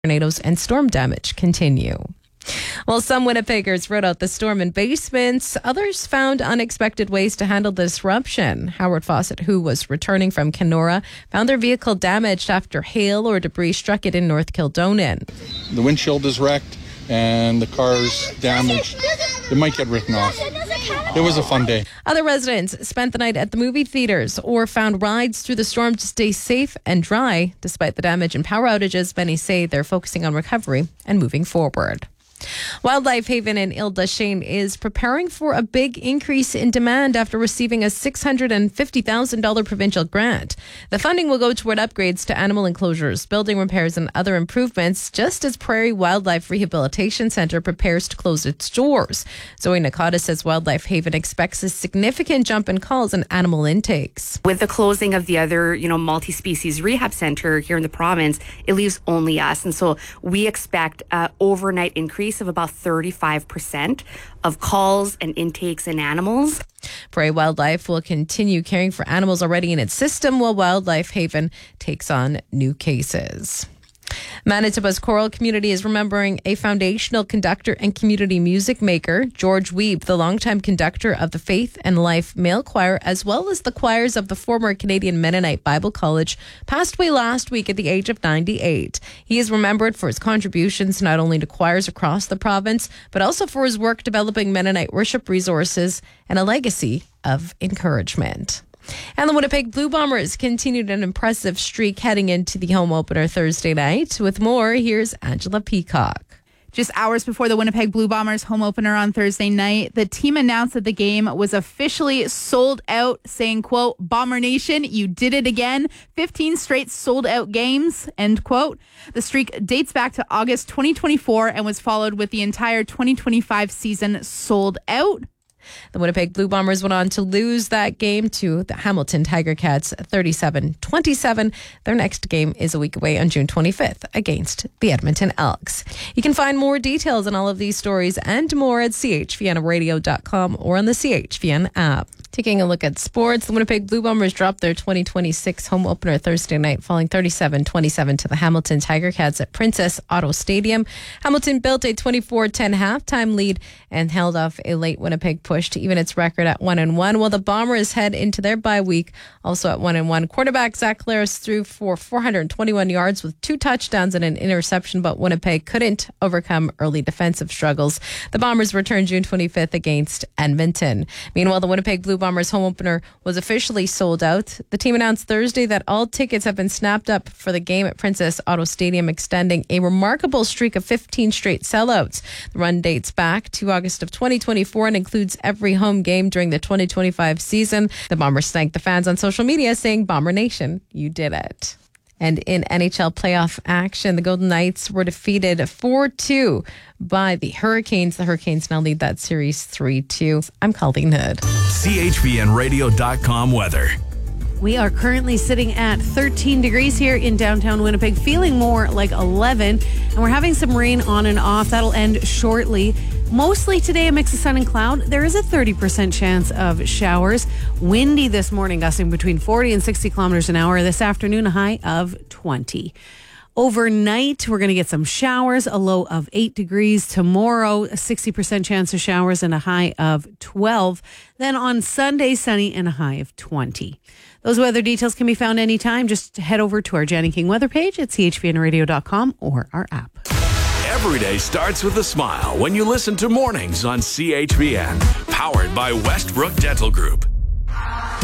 tornadoes and storm damage continue. Well, some Winnipeggers rode out the storm in basements. Others found unexpected ways to handle the disruption. Howard Fawcett, who was returning from Kenora, found their vehicle damaged after hail or debris struck it in North Kildonan. The windshield is wrecked and the car's damaged. It might get written off. It was a fun day. Other residents spent the night at the movie theaters or found rides through the storm to stay safe and dry. Despite the damage and power outages, many say they're focusing on recovery and moving forward. Wildlife Haven in Ile-des-Chênes is preparing for a big increase in demand after receiving a $650,000 provincial grant. The funding will go toward upgrades to animal enclosures, building repairs and other improvements, just as Prairie Wildlife Rehabilitation Centre prepares to close its doors. Zoe Nakata says Wildlife Haven expects a significant jump in calls and animal intakes. With the closing of the other, multi-species rehab centre here in the province, it leaves only us. And so we expect an overnight increase of about 35% of calls and intakes in animals. Prairie Wildlife will continue caring for animals already in its system while Wildlife Haven takes on new cases. Manitoba's choral community is remembering a foundational conductor and community music maker, George Weeb, the longtime conductor of the Faith and Life Male Choir, as well as the choirs of the former Canadian Mennonite Bible College, passed away last week at the age of 98. He is remembered for his contributions not only to choirs across the province, but also for his work developing Mennonite worship resources and a legacy of encouragement. And the Winnipeg Blue Bombers continued an impressive streak heading into the home opener Thursday night. With more, here's Angela Peacock. Just hours before the Winnipeg Blue Bombers home opener on Thursday night, the team announced that the game was officially sold out, saying, quote, "Bomber Nation, you did it again. 15 straight sold out games," end quote. The streak dates back to August 2024 and was followed with the entire 2025 season sold out. The Winnipeg Blue Bombers went on to lose that game to the Hamilton Tiger Cats 37-27. Their next game is a week away on June 25th against the Edmonton Elks. You can find more details on all of these stories and more at chvnradio.com or on the CHVN app. Taking a look at sports, the Winnipeg Blue Bombers dropped their 2026 home opener Thursday night, falling 37-27 to the Hamilton Tiger Cats at Princess Auto Stadium. Hamilton built a 24-10 halftime lead and held off a late Winnipeg push to even its record at 1-1, while the Bombers head into their bye week also at 1-1. Quarterback Zach Collaros threw for 421 yards with 2 touchdowns and an interception, but Winnipeg couldn't overcome early defensive struggles. The Bombers return June 25th against Edmonton. Meanwhile, the Winnipeg Blue Bombers home opener was officially sold out. The team announced Thursday that all tickets have been snapped up for the game at Princess Auto Stadium, extending a remarkable streak of 15 straight sellouts. The run dates back to August of 2024 and includes every home game during the 2025 season. The Bombers thanked the fans on social media, saying, "Bomber Nation, you did it." And in NHL playoff action, the Golden Knights were defeated 4-2 by the Hurricanes. The Hurricanes now lead that series 3-2. I'm Colleen Hood. CHVNradio.com weather. We are currently sitting at 13 degrees here in downtown Winnipeg, feeling more like 11. And we're having some rain on and off. That'll end shortly. Mostly today, a mix of sun and cloud. There is a 30% chance of showers. Windy this morning, gusting between 40 and 60 kilometers an hour. This afternoon, a high of 20. Overnight, we're going to get some showers, a low of 8 degrees. Tomorrow, a 60% chance of showers and a high of 12. Then on Sunday, sunny and a high of 20. Those weather details can be found anytime. Just head over to our Janny King weather page at chvnradio.com or our app. Every day starts with a smile when you listen to Mornings on CHVN. Powered by Westbrook Dental Group.